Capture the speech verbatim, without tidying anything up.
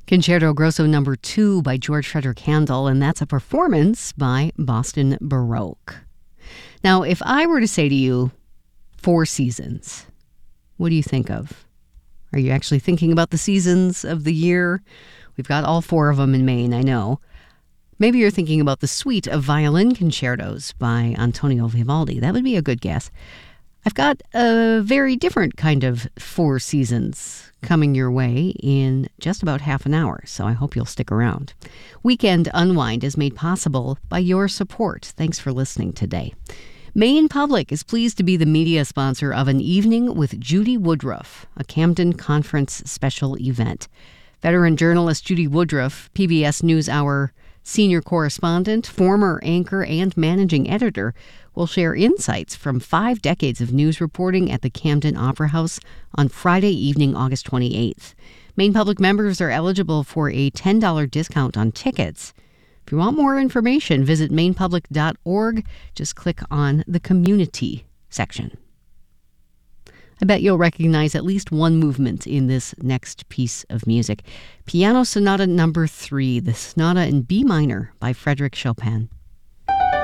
Concerto Grosso Number Two by George Frederick Handel, and that's a performance by Boston Baroque. Now, if I were to say to you, four seasons, what do you think of? Are you actually thinking about the seasons of the year? We've got all four of them in Maine, I know. Maybe you're thinking about the suite of violin concertos by Antonio Vivaldi. That would be a good guess. I've got a very different kind of four seasons coming your way in just about half an hour, so I hope you'll stick around. Weekend Unwind is made possible by your support. Thanks for listening today. Maine Public is pleased to be the media sponsor of An Evening with Judy Woodruff, a Camden Conference special event. Veteran journalist Judy Woodruff, P B S NewsHour senior correspondent, former anchor, and managing editor, will share insights from five decades of news reporting at the Camden Opera House on Friday evening, August twenty-eighth. Maine Public members are eligible for a ten dollars discount on tickets. If you want more information, visit maine public dot org. Just click on the Community section. I bet you'll recognize at least one movement in this next piece of music. Piano Sonata Number Three, the Sonata in B minor by Frédéric Chopin.